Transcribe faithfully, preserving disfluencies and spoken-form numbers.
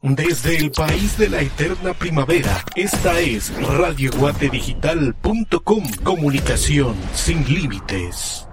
Desde el país de la eterna primavera, esta es radio guate digital punto com. Comunicación sin límites.